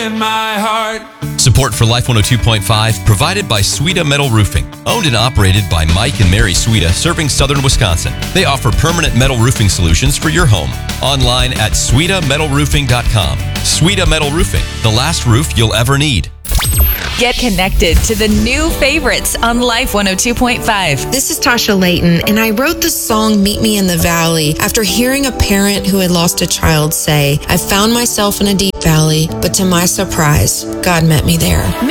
in my heart. Support for Life 102.5 provided by Suita Metal Roofing. Owned and operated by Mike and Mary Suita, serving southern Wisconsin. They offer permanent metal roofing solutions for your home. Online at SuitaMetalRoofing.com. Suita Metal Roofing, the last roof you'll ever need. Get connected to the new favorites on Life 102.5. This is Tasha Layton, and I wrote the song Meet Me in the Valley after hearing a parent who had lost a child say, I found myself in a deep valley, but to my surprise, God met me there.